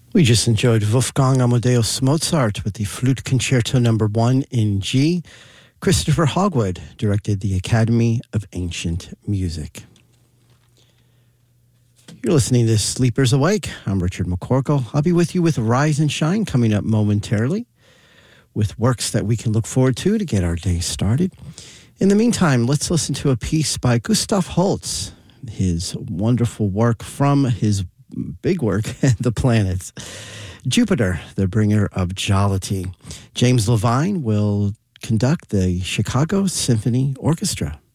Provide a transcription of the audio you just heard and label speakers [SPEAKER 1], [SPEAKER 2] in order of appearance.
[SPEAKER 1] We just enjoyed Wolfgang Amadeus Mozart with the Flute Concerto No. 1 in G. Christopher Hogwood directed the Academy of Ancient Music. You're listening to Sleepers Awake. I'm Richard McCorkle. I'll be with you with Rise and Shine coming up momentarily, with works that we can look forward to get our day started. In the meantime, let's listen to a piece by Gustav Holst, his wonderful work from his big work, The Planets. Jupiter, the bringer of jollity. James Levine will conduct the Chicago Symphony Orchestra.